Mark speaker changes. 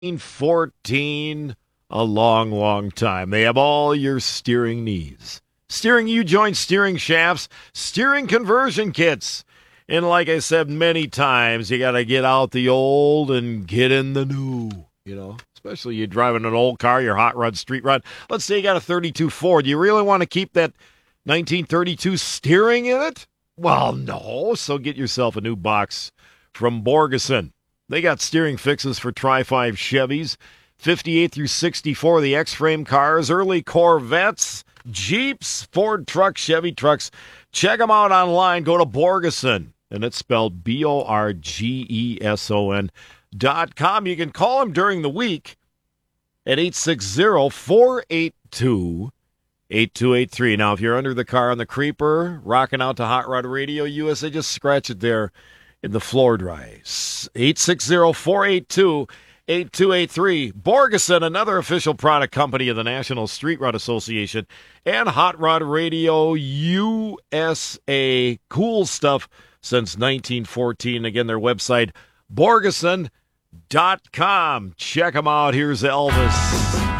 Speaker 1: 14, a long, long time. They have all your steering needs. Steering U-joint steering shafts, steering conversion kits. And like I said many times, you got to get out the old and get in the new, especially you driving an old car, your hot rod, street rod. Let's say you got a 32 Ford. Do you really want to keep that 1932 steering in it? Well, no. So get yourself a new box from Borgeson. They got steering fixes for Tri-5 Chevys, 58 through 64, the X-Frame cars, early Corvettes, Jeeps, Ford trucks, Chevy trucks. Check them out online. Go to Borgeson, and it's spelled BORGESON.com. You can call them during the week at 860-482-8283. Now, if you're under the car on the creeper, rocking out to Hot Rod Radio USA, just scratch it there in the floor dry. 860-482-8283. Borgeson, another official product company of the National Street Rod Association and Hot Rod Radio USA. Cool stuff since 1914. Again, their website, Borgeson.com. Check them out. Here's Elvis.